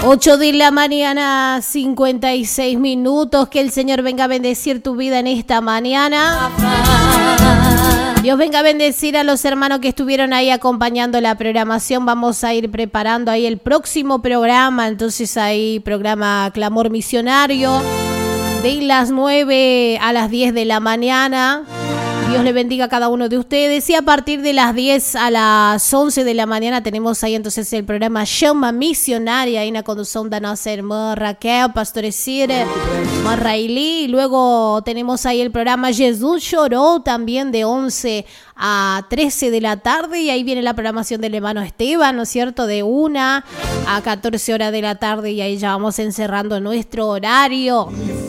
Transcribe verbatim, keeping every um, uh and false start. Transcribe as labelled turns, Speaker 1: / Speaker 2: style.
Speaker 1: ocho de la mañana, cincuenta y seis minutos. Que el Señor venga a bendecir tu vida en esta mañana. Dios venga a bendecir a los hermanos que estuvieron ahí acompañando la programación. Vamos a ir preparando ahí el próximo programa. Entonces ahí programa Clamor Misionario de las nueve a las diez de la mañana. Dios le bendiga a cada uno de ustedes. Y a partir de las diez a las once de la mañana tenemos ahí entonces el programa Llama Misionaria. Ahí en la conducción de nossa irmã Raquel, Pastor Cire, Marrailí. Y luego tenemos ahí el programa Jesús Lloró también de once a trece de la tarde. Y ahí viene la programación del hermano Esteban, ¿no es cierto? De una a catorce horas de la tarde. Y ahí ya vamos encerrando nuestro horario.